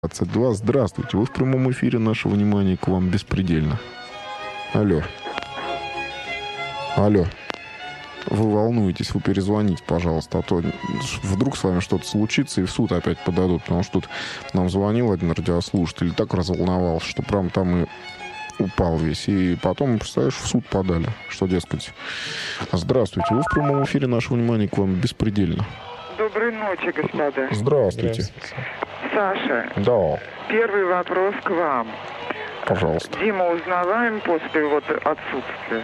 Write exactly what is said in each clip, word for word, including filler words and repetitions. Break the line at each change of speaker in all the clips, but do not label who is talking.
двадцать два. Здравствуйте. Вы в прямом эфире. Наше внимание к вам беспредельно. Алло. Алло. Вы волнуетесь, вы перезвоните, пожалуйста, а то вдруг с вами что-то случится и в суд опять подадут, потому что тут нам звонил один радиослушатель и так разволновался, что прям там и упал весь. И потом, представляешь, в суд подали, что, дескать. Здравствуйте. Вы в прямом эфире. Наше внимание к вам беспредельно.
Доброй ночи, господа.
Здравствуйте.
Саша.
Да.
Первый вопрос к вам.
Пожалуйста.
Дима узнаваем после вот отсутствия?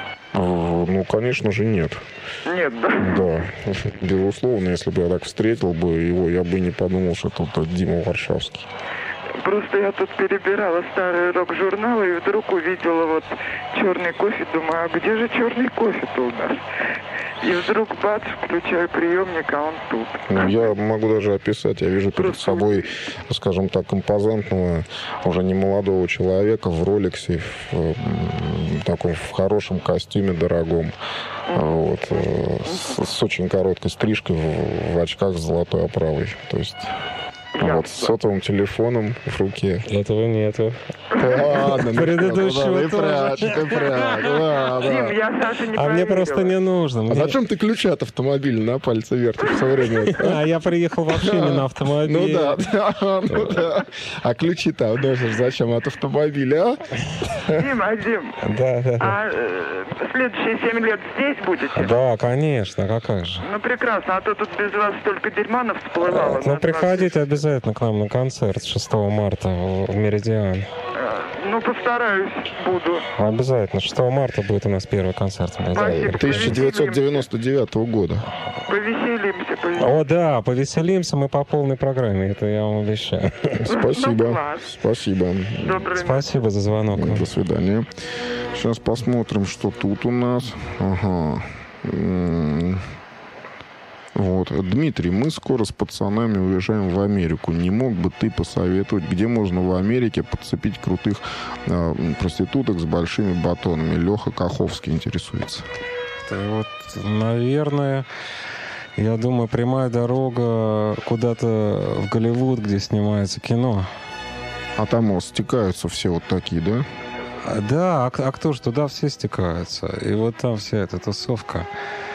Ну, конечно же, нет.
Нет, да?
Да, безусловно, если бы я так встретил бы его, я бы не подумал, что это Дима Варшавский.
Просто я тут перебирала старые рок-журналы и вдруг увидела вот черный кофе. Думаю, а где же черный кофе-то у нас? И вдруг, бац, включаю приемник, а он тут.
Ну, я могу даже описать. Я вижу перед собой, скажем так, импозантного, уже не молодого человека в роликсе, в, в таком в хорошем костюме дорогом. Вот, с, с очень короткой стрижкой, в, в очках с золотой оправой. То есть... Вот, с сотовым телефоном в руке.
Этого нету.
Ладно,
предыдущего
ты прячь, ты прячь.
Дим, я Саше не
А мне просто не нужно.
А зачем ты ключи от автомобиля на пальце вертишь все время?
А я приехал вообще не на автомобиле.
Ну да, ну да. А ключи-то носишь зачем от автомобиля, а?
Дим, а Дим,
Да, да, да.
а э, следующие семь лет здесь будете?
Да, конечно, а как же.
Ну прекрасно, а то тут без вас столько дерьмана всплывало.
Ну, приходите обязательно к нам на концерт шестого марта в Меридиан.
Ну, постараюсь, буду.
Обязательно. шестого марта будет у нас первый концерт в Меридиане.
Спасибо.
тысяча девятьсот девяносто девятого года.
Повеселимся, повеселимся.
О, да, повеселимся мы по полной программе, это я вам обещаю.
Ну,
Спасибо.
класс.
Спасибо.
Доброй ночи.
Спасибо за звонок.
До свидания. Сейчас посмотрим, что тут у нас. Ага. М, Вот. Дмитрий, мы скоро с пацанами уезжаем в Америку. Не мог бы ты посоветовать, где можно в Америке подцепить крутых э, проституток с большими батонами? Леха Каховский интересуется.
Вот, наверное, я думаю, прямая дорога куда-то в Голливуд, где снимается кино.
А там вот стекаются все вот такие, да?
Да, а, а кто же туда все стекаются? И вот там вся эта тусовка.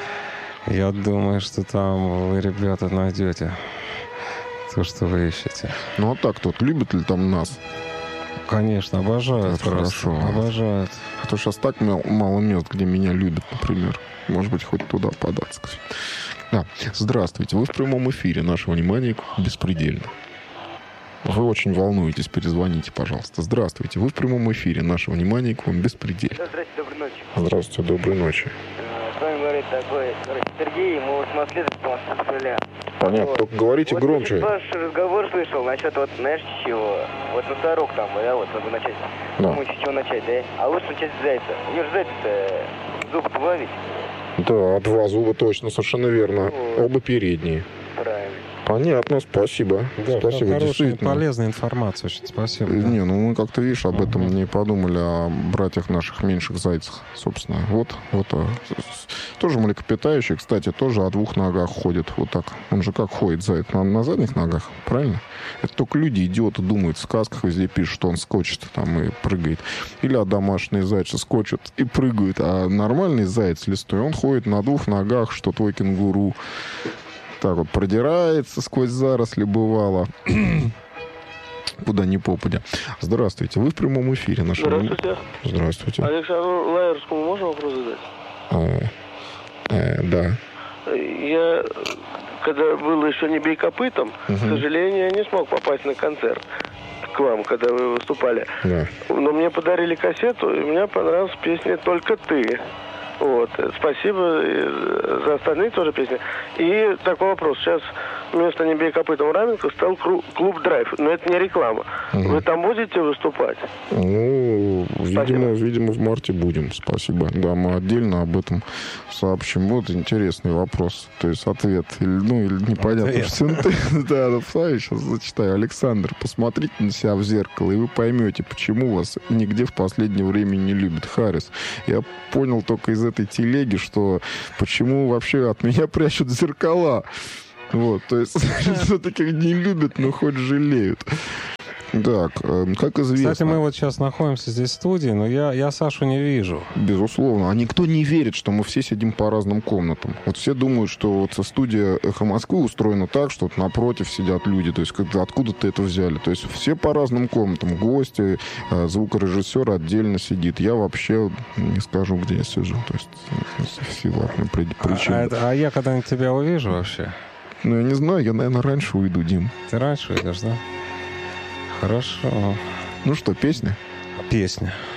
Я думаю, что там вы, ребята, найдете то, что вы ищете.
Ну а так тут любят ли там нас?
Конечно, обожают.
Это
просто.
хорошо.
Обожают.
А то сейчас так мал- мало мест, где меня любят, например. Может быть, хоть туда податься. Да. Здравствуйте. Вы в прямом эфире. Наше внимание беспредельно. Вы очень волнуетесь. Перезвоните, пожалуйста. Здравствуйте. Вы в прямом эфире. Наше внимание к вам беспредельно.
Здравствуйте, доброй ночи.
Здравствуйте. Доброй ночи.
С вами говорит такой, короче, Сергей, мы вот смотрели по Москве.
Понятно.
Вот.
Только говорите
Вот
громче.
ваш разговор слышал насчет вот, знаешь, чего? Вот на сорок там, да, вот надо начать.
Да.
Думаете, с чего начать, да? А лучше начать с зайца. У него же зайца-то зубы добавить.
Да, два зуба точно, совершенно верно.
Вот.
Оба передние.
Правильно.
Понятно, спасибо.
Да,
Спасибо,
хорошая,
действительно.
полезная информация. Очень спасибо. да.
Не, ну мы как-то, видишь, об этом не подумали, о братьях наших меньших зайцах, собственно. Вот, вот. а, с- с- Тоже млекопитающий, кстати, тоже о двух ногах ходит. Вот так. Он же как ходит, заяц? На, на задних ногах, правильно? Это только люди, идиоты, думают, в сказках везде пишут, что он скочит там и прыгает. Или а домашние зайцы скочат и прыгают. А нормальный заяц листой, он ходит на двух ногах, что твой кенгуру. Так вот, продирается сквозь заросли, бывало. Куда ни попадя. Здравствуйте. Вы в прямом эфире. Наш...
Здравствуйте.
Здравствуйте.
Александру Лаерскому можно вопрос задать?
А, э, да.
Я, когда был еще не бей копытом, к сожалению, я не смог попасть на концерт к вам, когда вы выступали.
Да.
Но мне подарили кассету, и мне понравилась песня «Только ты». Вот. Спасибо э, за остальные тоже песни. И такой вопрос. Сейчас вместо «Не бей копытом» Раменко стал кру- клуб «Драйв». Но это не реклама.
Мгм.
Вы там будете выступать?
Ну, видимо,
Спасибо.
видимо, в марте будем. Спасибо. Да, мы отдельно об этом сообщим. Вот интересный вопрос. То есть ответ. Или, ну, или непонятно.
Ответ.
Что ты- Да, да, представляешь, сейчас зачитаю. Александр, посмотрите на себя в зеркало, и вы поймете, почему вас нигде в последнее время не любит. Харрис. Я понял только из этой телеги, что почему вообще от меня прячут зеркала. Вот, то есть все-таки не любят, но хоть жалеют. Так, э, как известно...
Кстати, мы вот сейчас находимся здесь в студии, но я, я Сашу не вижу.
Безусловно. А никто не верит, что мы все сидим по разным комнатам. Вот все думают, что вот со студия «Эхо Москвы» устроена так, что вот напротив сидят люди. То есть как-то откуда-то это взяли. То есть все по разным комнатам. Гости, э, звукорежиссер отдельно сидит. Я вообще не скажу, где я сижу. То есть в силу причин.
А, а, а я когда-нибудь тебя увижу вообще?
Ну, я не знаю. Я, наверное, раньше уйду, Дим.
Ты раньше уйдешь, да? Хорошо.
Ну что, песня?
Песня.